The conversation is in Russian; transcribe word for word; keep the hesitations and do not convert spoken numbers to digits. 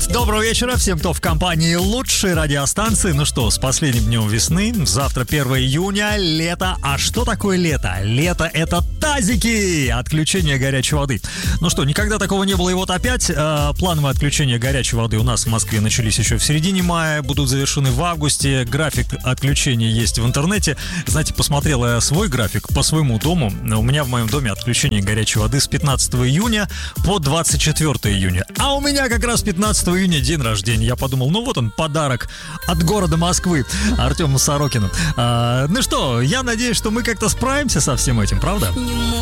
Привет, доброго вечера всем, кто в компании лучшей радиостанции. Ну что, с последним днем весны, завтра первое июня, лето. А что такое лето? Лето — это тазики, отключение горячей воды. Ну что, никогда такого не было, и вот опять э, плановое отключение горячей воды у нас в Москве начались еще в середине мая, будут завершены в августе. График отключения есть в интернете. Знаете, посмотрел я свой график по своему дому. У меня в моем доме отключение горячей воды с пятнадцатого июня по двадцать четвёртого июня. А у меня как раз пятнадцатого июня день рождения. Я подумал, ну вот он, подарок от города Москвы Артему Сорокину. А, ну что, я надеюсь, что мы как-то справимся со всем этим, правда?